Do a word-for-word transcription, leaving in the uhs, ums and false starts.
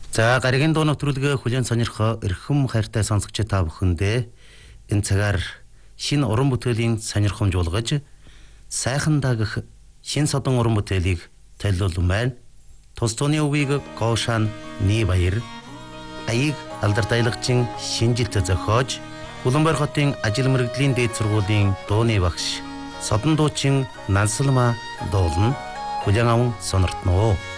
За гаригийн дуу нэвтрүүлгээ хүлээн сонирхоо эрхэм хайртай сонсогч та бүхэндээ энэ цагаар шинэ уран бүтээлийн сонирхомж болгож сайхан дагах шинэ содон уран бүтээлийг төлөвлөн байна. Тус тууны үгийг Гоошан Нибаяр аяг алдартай-лагчин шинжилт зохиож Улаанбаатар хотын ажил мэргэдлийн дээд сургуулийн дууны багш Содон дуучин Нансалма дуулна. Хүлээн аван сониртно.